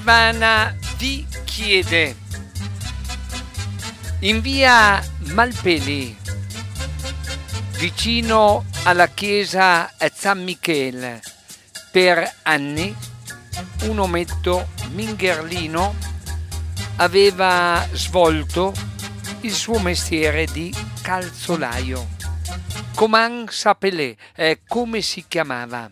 Silvana vi chiede: in via Malpeli, vicino alla chiesa San Michele, per anni un ometto mingherlino aveva svolto il suo mestiere di calzolaio. Comment s'appelait? Come si chiamava?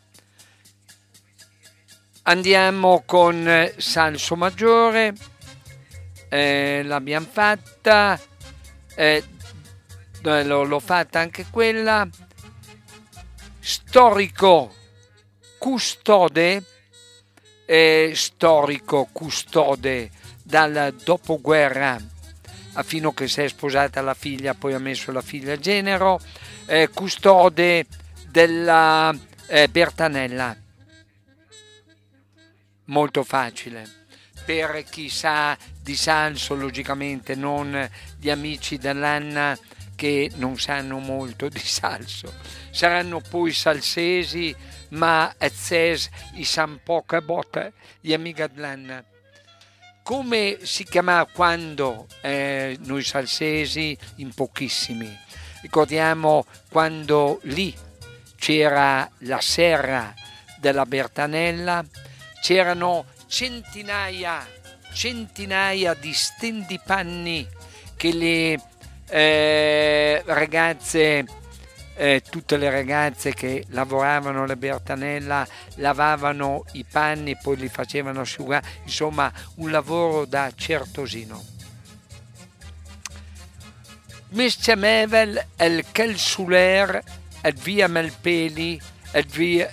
Andiamo con Salso Maggiore, l'abbiamo fatta, l'ho fatta anche quella. Storico custode dal dopoguerra, fino a che si è sposata la figlia, poi ha messo la figlia a genero, custode della Bertanella. Molto facile. Per chi sa di Salso, logicamente, non gli amici dell'Anna che non sanno molto di Salso. Saranno poi salsesi, ma ezzes i san poche botte, gli amici dell'Anna. Come si chiamava quando noi salsesi in pochissimi? Ricordiamo quando lì c'era la serra della Bertanella, c'erano centinaia di stendipanni che le ragazze, tutte le ragazze che lavoravano alla Bertanella lavavano i panni e poi li facevano asciugare, insomma un lavoro da certosino. Mescemevel el calzuler et via Malpeli et via